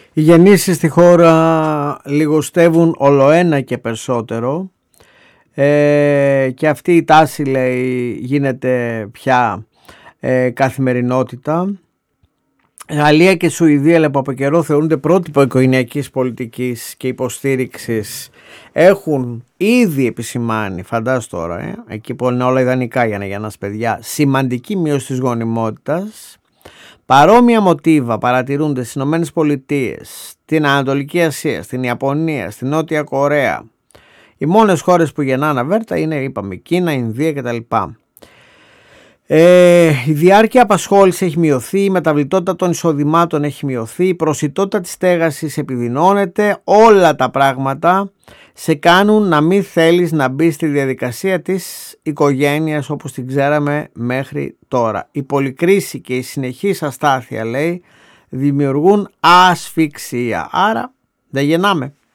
Οι γεννήσεις στη χώρα λιγοστεύουν ολοένα και περισσότερο και αυτή η τάση, λέει, γίνεται πια καθημερινότητα. Γαλλία και Σουηδία, λέει, που από καιρό θεωρούνται πρότυπο οικογενειακής πολιτικής και υποστήριξης, έχουν ήδη επισημάνει, φαντάσου τώρα, εκεί που είναι όλα ιδανικά για να γεννάς παιδιά, σημαντική μείωση της γονιμότητας. Παρόμοια μοτίβα παρατηρούνται στις Ηνωμένες Πολιτείες, στην Ανατολική Ασία, στην Ιαπωνία, στην Νότια Κορέα. Οι μόνες χώρες που γεννάνε αβέρτα είναι, είπαμε, Κίνα, Ινδία κτλ. Η διάρκεια απασχόλησης έχει μειωθεί, η μεταβλητότητα των εισοδημάτων έχει μειωθεί, η προσιτότητα της στέγασης επιδεινώνεται. Όλα τα πράγματα σε κάνουν να μην θέλεις να μπεις στη διαδικασία της οικογένειας όπως την ξέραμε μέχρι τώρα. Η πολυκρίση και η συνεχής αστάθεια, λέει, δημιουργούν ασφυξία. Άρα δεν γεννάμε.